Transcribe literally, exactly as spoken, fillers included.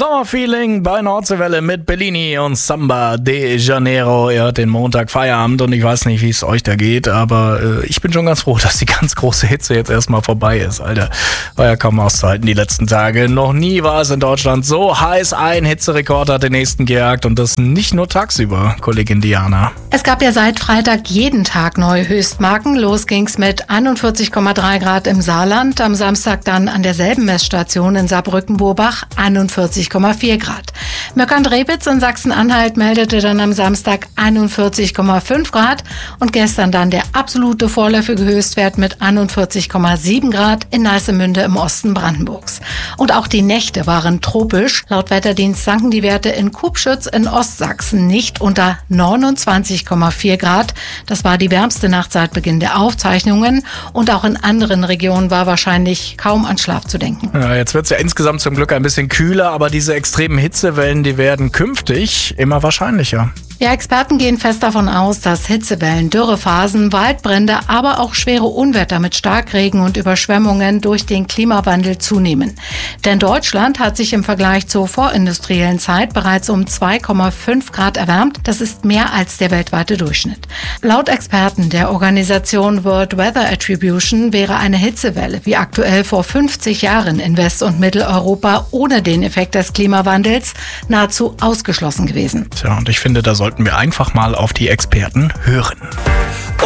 Sommerfeeling bei Nordseewelle mit Bellini und Samba de Janeiro. Ihr hört den Montag Feierabend und ich weiß nicht, wie es euch da geht, aber äh, ich bin schon ganz froh, dass die ganz große Hitze jetzt erstmal vorbei ist, Alter. War ja kaum auszuhalten die letzten Tage. Noch nie war es in Deutschland so heiß. Ein Hitzerekord hat den nächsten gejagt und das nicht nur tagsüber, Kollegin Diana. Es gab ja seit Freitag jeden Tag neue Höchstmarken. Los ging's mit einundvierzig Komma drei Grad im Saarland, am Samstag dann an derselben Messstation in Saarbrücken-Burbach einundvierzig Komma vier Grad. Möckern-Drewitz in Sachsen-Anhalt meldete dann am Samstag einundvierzig Komma fünf Grad und gestern dann der absolute vorläufige Höchstwert mit einundvierzig Komma sieben Grad in Neißemünde im Osten Brandenburgs. Und auch die Nächte waren tropisch. Laut Wetterdienst sanken die Werte in Kubschütz in Ostsachsen nicht unter neunundzwanzig Komma vier Grad. Das war die wärmste Nacht seit Beginn der Aufzeichnungen und auch in anderen Regionen war wahrscheinlich kaum an Schlaf zu denken. Ja, jetzt wird es ja insgesamt zum Glück ein bisschen kühler, aber diese extremen Hitzewellen, die werden künftig immer wahrscheinlicher. Ja, Experten gehen fest davon aus, dass Hitzewellen, Dürrephasen, Waldbrände, aber auch schwere Unwetter mit Starkregen und Überschwemmungen durch den Klimawandel zunehmen. Denn Deutschland hat sich im Vergleich zur vorindustriellen Zeit bereits um zwei Komma fünf Grad erwärmt. Das ist mehr als der weltweite Durchschnitt. Laut Experten der Organisation World Weather Attribution wäre eine Hitzewelle wie aktuell vor fünfzig Jahren in West- und Mitteleuropa ohne den Effekt des Klimawandels nahezu ausgeschlossen gewesen. Tja, und ich finde, da sollten wir einfach mal auf die Experten hören.